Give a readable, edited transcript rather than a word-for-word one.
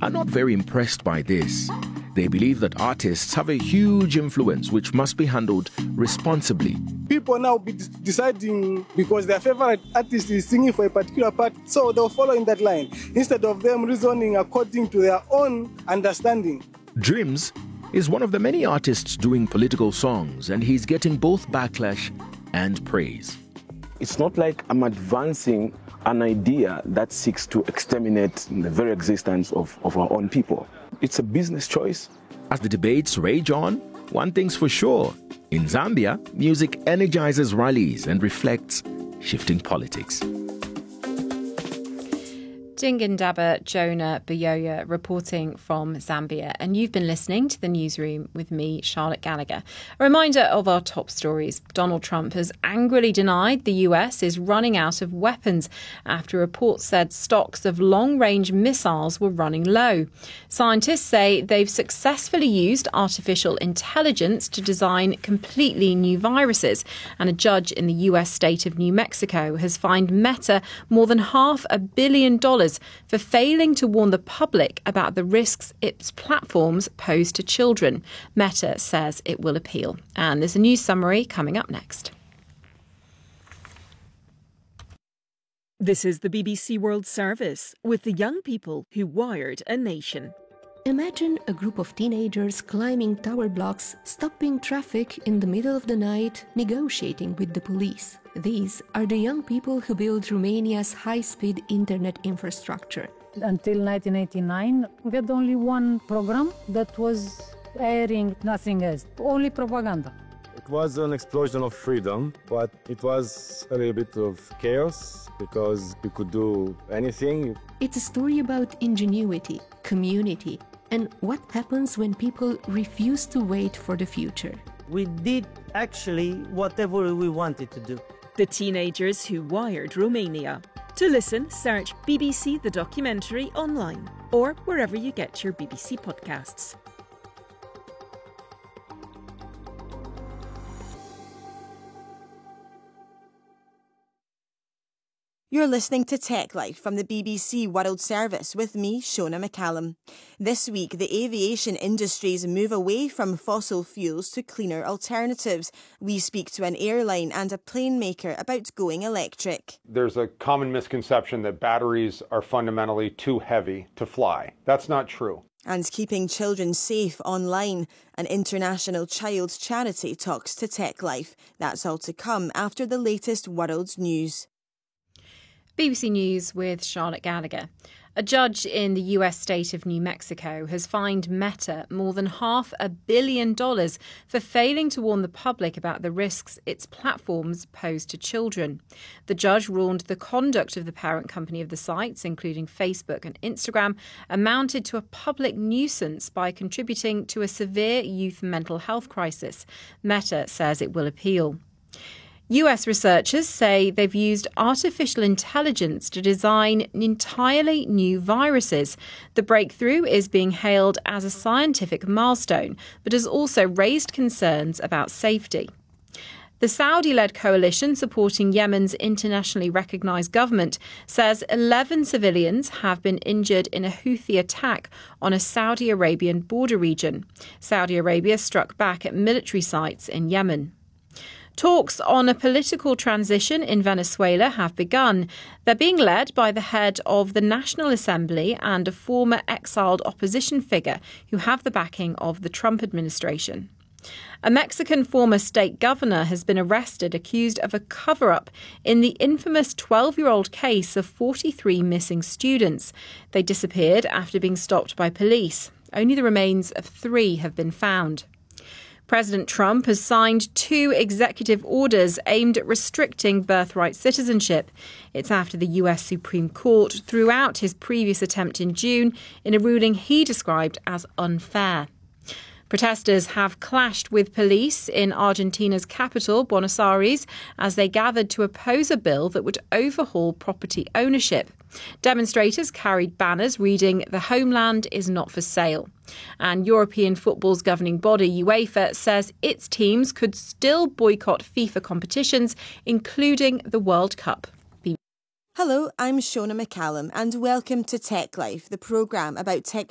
are not very impressed by this. They believe that artists have a huge influence which must be handled responsibly. People now be deciding because their favorite artist is singing for a particular part, so they'll follow in that line instead of them reasoning according to their own understanding. Dreams is one of the many artists doing political songs, and he's getting both backlash and praise. It's not like I'm advancing an idea that seeks to exterminate the very existence of our own people. It's a business choice. As the debates rage on, one thing's for sure. In Zambia, music energizes rallies and reflects shifting politics. Dingindaba Jonah Buyoya reporting from Zambia, and you've been listening to The Newsroom with me, Charlotte Gallagher. A reminder of our top stories. Donald Trump has angrily denied the US is running out of weapons after reports said stocks of long-range missiles were running low. Scientists say they've successfully used artificial intelligence to design completely new viruses, and a judge in the US state of New Mexico has fined Meta more than $500 million for failing to warn the public about the risks its platforms pose to children. Meta says it will appeal. And there's a news summary coming up next. This is the BBC World Service with the young people who wired a nation. Imagine a group of teenagers climbing tower blocks, stopping traffic in the middle of the night, negotiating with the police. These are the young people who built Romania's high-speed internet infrastructure. Until 1989, we had only one program that was airing nothing else, only propaganda. It was an explosion of freedom, but it was a little bit of chaos because you could do anything. It's a story about ingenuity, community, and what happens when people refuse to wait for the future. We did actually whatever we wanted to do. The teenagers who wired Romania. To listen, search BBC The Documentary online or wherever you get your BBC podcasts. You're listening to Tech Life from the BBC World Service with me, Shona McCallum. This week, the aviation industry's move away from fossil fuels to cleaner alternatives. We speak to an airline and a plane maker about going electric. There's a common misconception that batteries are fundamentally too heavy to fly. That's not true. And keeping children safe online. An international child's charity talks to Tech Life. That's all to come after the latest world news. BBC News with Charlotte Gallagher. A judge in the US state of New Mexico has fined Meta more than $500 million for failing to warn the public about the risks its platforms pose to children. The judge ruled the conduct of the parent company of the sites, including Facebook and Instagram, amounted to a public nuisance by contributing to a severe youth mental health crisis. Meta says it will appeal. US researchers say they've used artificial intelligence to design entirely new viruses. The breakthrough is being hailed as a scientific milestone, but has also raised concerns about safety. The Saudi-led coalition supporting Yemen's internationally recognised government says 11 civilians have been injured in a Houthi attack on a Saudi Arabian border region. Saudi Arabia struck back at military sites in Yemen. Talks on a political transition in Venezuela have begun. They're being led by the head of the National Assembly and a former exiled opposition figure who have the backing of the Trump administration. A Mexican former state governor has been arrested accused of a cover-up in the infamous 12-year-old case of 43 missing students. They disappeared after being stopped by police. Only the remains of 3 have been found. President Trump has signed 2 executive orders aimed at restricting birthright citizenship. It's after the US Supreme Court threw out his previous attempt in June in a ruling he described as unfair. Protesters have clashed with police in Argentina's capital, Buenos Aires, as they gathered to oppose a bill that would overhaul property ownership. Demonstrators carried banners reading, "The homeland is not for sale." And European football's governing body, UEFA, says its teams could still boycott FIFA competitions, including the World Cup. Hello, I'm Shona McCallum and welcome to Tech Life, the programme about technology.